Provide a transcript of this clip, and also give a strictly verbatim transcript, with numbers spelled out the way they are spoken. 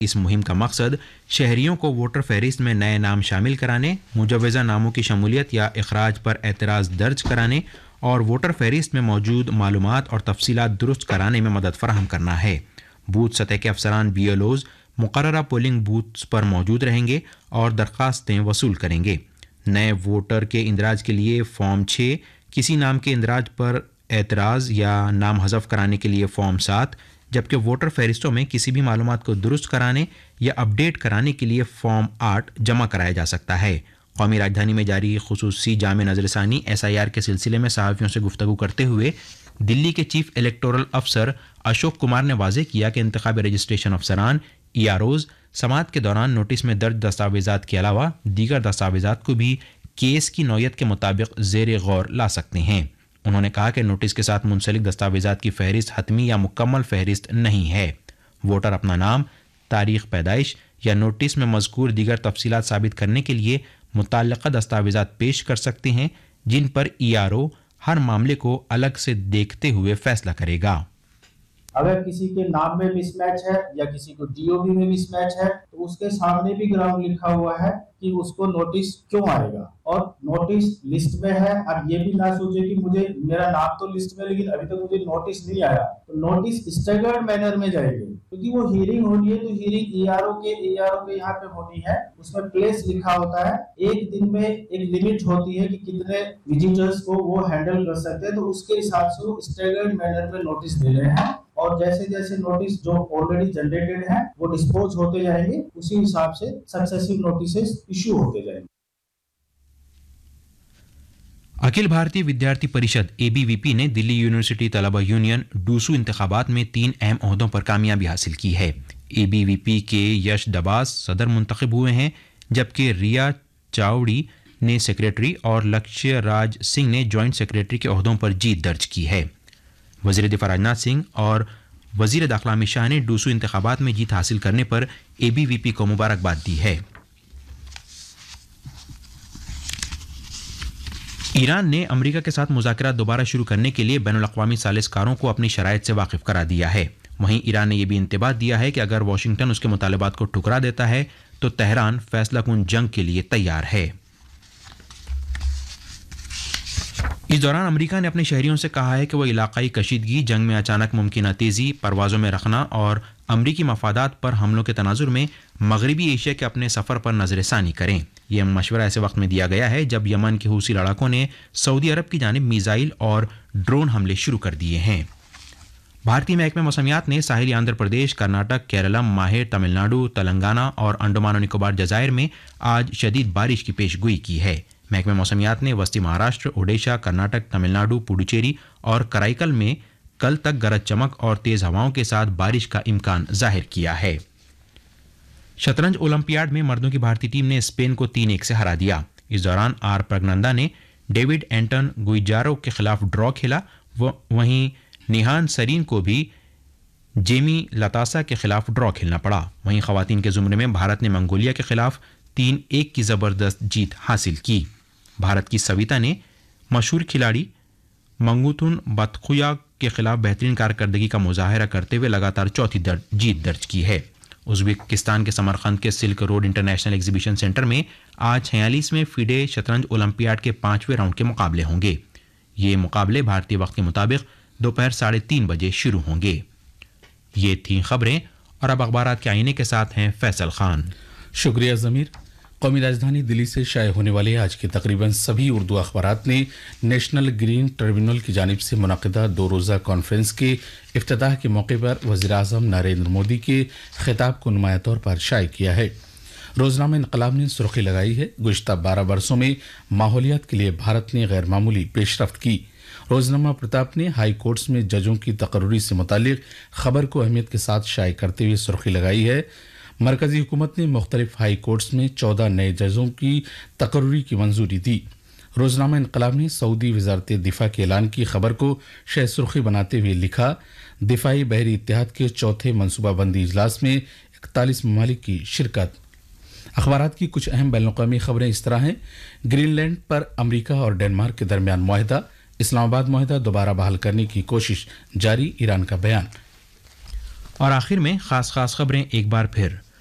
اس مہم کا مقصد شہریوں کو ووٹر فہرست میں نئے نام شامل کرانے، مجوزہ ناموں کی شمولیت یا اخراج پر اعتراض درج کرانے اور ووٹر فہرست میں موجود معلومات اور تفصیلات درست کرانے میں مدد فراہم کرنا ہے۔ بوتھ سطح کے افسران بی ایل اوز مقررہ پولنگ بوتھس پر موجود رہیں گے اور درخواستیں وصول کریں گے۔ نئے ووٹر کے اندراج کے لیے فارم چھ، کسی نام کے اندراج پر اعتراض یا نام حذف کرانے کے لیے فارم سات، جبکہ ووٹر فہرستوں میں کسی بھی معلومات کو درست کرانے یا اپ ڈیٹ کرانے کے لیے فارم آٹھ جمع کرایا جا سکتا ہے۔ قومی راجدھانی میں جاری خصوصی جامع نظر ثانی ایس آئی آر کے سلسلے میں صحافیوں سے گفتگو کرتے ہوئے دلی کے چیف الیکٹورل افسر اشوک کمار نے واضح کیا کہ انتخابی رجسٹریشن افسران ای آر اوز سماعت کے دوران نوٹس میں درج دستاویزات کے علاوہ دیگر دستاویزات کو بھی کیس کی نوعیت کے مطابق زیر غور لا سکتے ہیں۔ انہوں نے کہا کہ نوٹس کے ساتھ منسلک دستاویزات کی فہرست حتمی یا مکمل فہرست نہیں ہے۔ ووٹر اپنا نام، تاریخ پیدائش یا نوٹس میں مذکور دیگر تفصیلات ثابت کرنے کے لیے متعلقہ دستاویزات پیش کر سکتے ہیں، جن پر ای آر او ہر معاملے کو الگ سے دیکھتے ہوئے فیصلہ کرے گا۔ اگر کسی کے نام میں مس میچ ہے یا کسی کو ڈی او بی میں مس میچ ہے تو اس کے سامنے بھی گراؤنڈ لکھا ہوا ہے کہ اس کو نوٹس کیوں آئے گا، اور نوٹس لسٹ میں ہے۔ اب یہ بھی نہ سوچے کہ مجھے میرا نام تو لسٹ میں لیکن ابھی تک مجھے نوٹس نہیں آیا، تو نوٹس اسٹیگرڈ مینر میں جائے گی کیونکہ وہ ہیئرنگ ہونی ہے، تو ہیئرنگ ای آر او کے ای آر او کے یہاں پہ ہونی ہے۔ اس میں پلیس لکھا ہوتا ہے، ایک دن میں ایک لمٹ ہوتی ہے کہ کتنے وزٹرز کو وہ ہینڈل کر سکتے ہیں، تو اس کے حساب سے وہ اسٹیگرڈ مینر میں نوٹس دے رہے ہیں، اور جیسے جیسے نوٹس جو آلریڈی جنریٹڈ ہیں وہ ڈسپوز ہوتے جائیں گے، اسی حساب سے سکسیسو نوٹسز ایشو ہوتے جائیں گے۔ اکھل بھارتی ودیارتھی پریشد اے بی وی پی نے دلی یونیورسٹی طلبہ یونین ڈوسو انتخابات میں تین اہم عہدوں پر کامیابی حاصل کی ہے۔ اے بی وی پی کے یش ڈباس صدر منتخب ہوئے ہیں، جبکہ ریا چاوڑی نے سیکریٹری اور لکشیہ راج سنگھ نے جوائنٹ سیکریٹری کے عہدوں پر جیت درج کی ہے۔ وزیر دفاع راجناتھ سنگھ اور وزیر داخلہ امت شاہ نے ڈوسو انتخابات میں جیت حاصل کرنے پر اے بی وی پی کو مبارکباد دی ہے۔ ایران نے امریکہ کے ساتھ مذاکرات دوبارہ شروع کرنے کے لیے بین الاقوامی ثالث کاروں کو اپنی شرائط سے واقف کرا دیا ہے۔ وہیں ایران نے یہ بھی انتباہ دیا ہے کہ اگر واشنگٹن اس کے مطالبات کو ٹھکرا دیتا ہے تو تہران فیصلہ کن جنگ کے لیے تیار ہے۔ اس دوران امریکہ نے اپنے شہریوں سے کہا ہے کہ وہ علاقائی کشیدگی، جنگ میں اچانک ممکنہ تیزی، پروازوں میں رکھنا اور امریکی مفادات پر حملوں کے تناظر میں مغربی ایشیا کے اپنے سفر پر نظر ثانی کریں۔ یہ مشورہ ایسے وقت میں دیا گیا ہے جب یمن کے حوثی لڑاکوں نے سعودی عرب کی جانب میزائل اور ڈرون حملے شروع کر دیے ہیں۔ بھارتی محکمہ موسمیات نے ساحلی آندھرا پردیش، کرناٹک، کیرالم، ماہر، تمل ناڈو، تلنگانہ اور انڈمان و نکوبار جزائر میں آج شدید بارش کی پیش گوئی کی ہے۔ محکمہ موسمیات نے وسطی مہاراشٹر، اوڈیشہ، کرناٹک، تمل ناڈو، پڈوچیری اور کرائیکل میں کل تک گرج چمک اور تیز ہواؤں کے ساتھ بارش کا امکان ظاہر کیا ہے۔ شطرنج اولمپیاڈ میں مردوں کی بھارتی ٹیم نے اسپین کو تین ایک سے ہرا دیا۔ اس دوران آر پرگنندا نے ڈیوڈ اینٹن گوئجارو کے خلاف ڈرا کھیلا، وہیں نیہان سرین کو بھی جیمی لتاسا کے خلاف ڈرا کھیلنا پڑا۔ وہیں خواتین کے زمرے میں بھارت نے منگولیا کے خلاف تین ایک کی زبردست جیت حاصل کی۔ بھارت کی سویتا نے مشہور کھلاڑی منگوتھن بتخویا کے خلاف بہترین کارکردگی کا مظاہرہ کرتے ہوئے لگاتار چوتھی در جیت درج کی ہے۔ ازبکستان کے سمرقند کے silk road international exhibition centre میں آج چھیالیسویں فیڈے شطرنج اولمپیاڈ کے پانچویں راؤنڈ کے مقابلے ہوں گے۔ یہ مقابلے بھارتی وقت کے مطابق دوپہر ساڑھے تین بجے شروع ہوں گے۔ یہ تھیں خبریں، اور اب اخبارات کے آئینے کے ساتھ ہیں فیصل خان۔ شکریہ ضمیر۔ قومی راجدھانی دلی سے شائع ہونے والے آج کے تقریباً سبھی اردو اخبارات نے نیشنل گرین ٹریبیونل کی جانب سے منعقدہ دو روزہ کانفرنس کے افتتاح کے موقع پر وزیر اعظم نریندر مودی کے خطاب کو نمایاں طور پر شائع کیا ہے۔ روزنامہ انقلاب نے سرخی لگائی ہے، گزشتہ بارہ برسوں میں ماحولیات کے لیے بھارت نے غیر معمولی پیش رفت کی۔ روزنامہ پرتاپ نے ہائی کورٹس میں ججوں کی تقرری سے متعلق خبر کو اہمیت کے ساتھ شائع کرتے ہوئے سرخی لگائی ہے، مرکزی حکومت نے مختلف ہائی کورٹس میں چودہ نئے ججوں کی تقرری کی منظوری دی۔ روزنامہ انقلاب نے سعودی وزارت دفاع کے اعلان کی خبر کو شہ سرخی بناتے ہوئے لکھا، دفاعی بحری اتحاد کے چوتھے منصوبہ بندی اجلاس میں اکتالیس ممالک کی شرکت۔ اخبارات کی کچھ اہم بین الاقوامی خبریں اس طرح ہیں۔ گرین لینڈ پر امریکہ اور ڈنمارک کے درمیان معاہدہ، اسلام آباد معاہدہ دوبارہ بحال کرنے کی کوشش جاری، ایران کا بیان۔ اور آخر میں خاص خاص خبریں ایک بار پھر۔